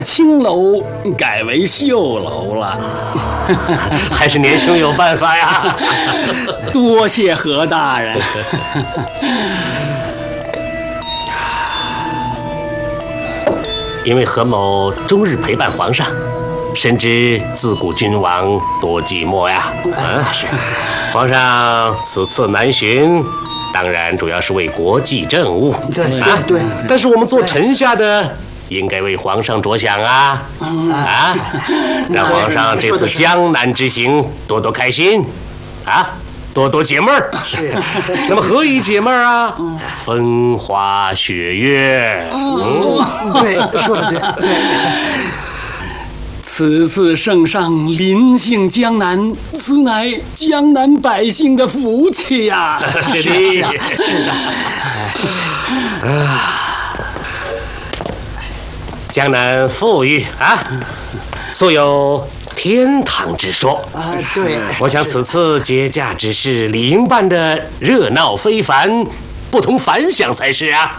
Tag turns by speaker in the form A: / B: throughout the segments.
A: 青楼改为绣楼了。
B: 还是年兄有办法呀。
A: 多谢何大人。
B: 因为何某终日陪伴皇上，深知自古君王多寂寞呀。
C: 是。
B: 皇上此次南巡，当然主要是为国际政务。
C: 对。
B: 但是我们做臣下的，应该为皇上着想啊！让皇上这次江南之行多多开心，多多解闷儿。
C: 是。
B: 那么何以解闷儿啊？风花雪月。
C: 对，说的对。
A: 此次圣上临幸江南，此乃江南百姓的福气呀！
B: 是的。江南富裕素有天堂之说
C: 对。
B: 我想此次接驾之事，理应办得热闹非凡，不同凡响才是啊！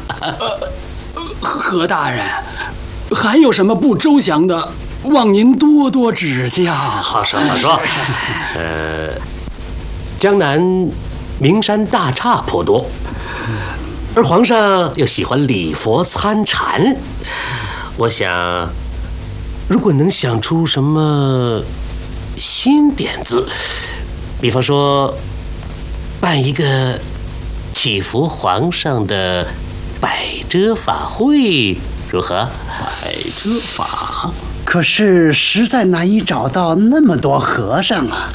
A: 何大人，还有什么不周详的，望您多多指教。
B: 好说。江南名山大刹颇多，而皇上又喜欢礼佛参禅。我想，如果能想出什么新点子，比方说办一个祈福皇上的百遮法会，如何？
A: 百遮法？
C: 可是实在难以找到那么多和尚啊。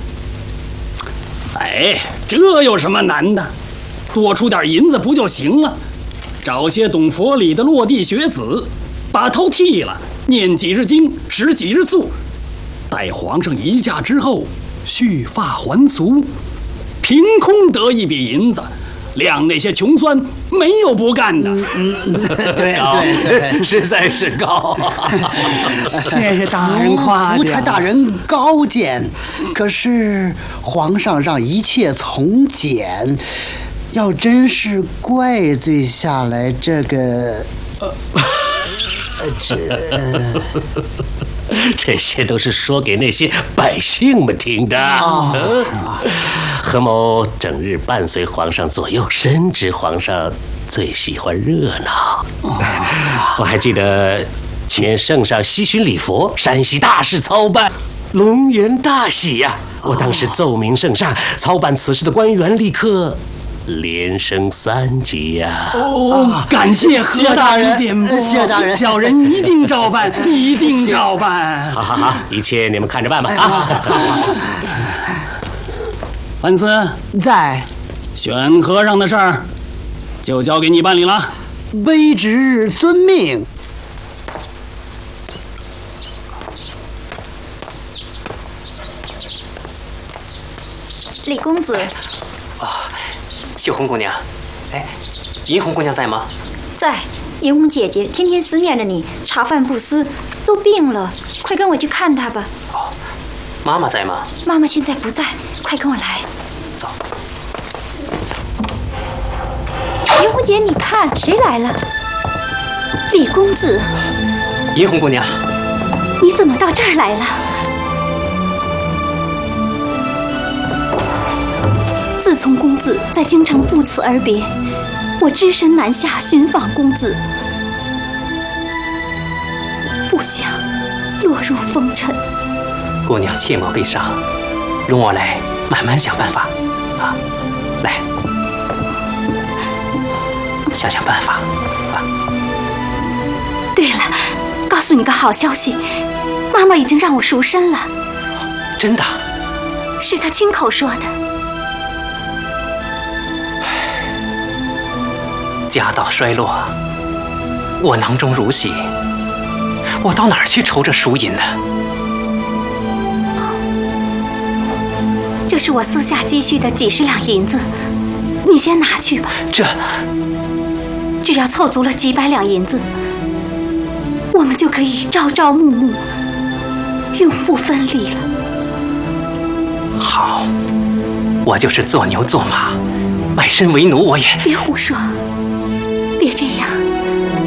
A: 这有什么难的？多出点银子不就行了？找些懂佛理的落地学子，把头剃了，念几日经，食几日素，待皇上移驾之后，蓄发还俗，凭空得一笔银子，谅那些穷酸没有不干的。
C: 对，
B: 实在是高。
A: 谢谢大人夸奖。
C: 福台大人高见。可是皇上让一切从简，要真是怪罪下来，
B: 这些都是说给那些百姓们听的。何某整日伴随皇上左右，深知皇上最喜欢热闹。我还记得去年圣上西巡礼佛，山西大事操办，龙颜大喜呀！我当时奏明圣上，操办此事的官员立刻连升3级呀！
A: 感谢何大人点拨，
C: 谢大人，
A: 小人一定照办，一定照办。
B: 好，一切你们看着办吧。
A: 范思
C: 在。
A: 选和尚的事儿，就交给你办理了。
C: 卑职遵命。
D: 李公子。
E: 秀红姑娘，银红姑娘在吗？
D: 在。银红姐姐天天思念着你，茶饭不思，都病了，快跟我去看她吧。
E: 妈妈在吗？
D: 妈妈现在不在，快跟我来。
E: 走。
D: 银红姐，你看谁来了？李公子。
E: 银红姑娘，
D: 你怎么到这儿来了？自从公子在京城不辞而别，我只身南下寻访公子，不想落入风尘。
E: 姑娘切莫悲伤，容我来慢慢想办法啊！来，想想办法啊！
D: 对了，告诉你个好消息，妈妈已经让我赎身了。
E: 真的？
D: 是她亲口说的。
E: 家道衰落，我囊中如洗，我到哪儿去筹这赎银呢？
D: 这是我私下积蓄的几十两银子，你先拿去吧。只要凑足了几百两银子，我们就可以朝朝暮暮，永不分离了。
E: 好，我就是做牛做马，卖身为奴，我也……
D: 别胡说。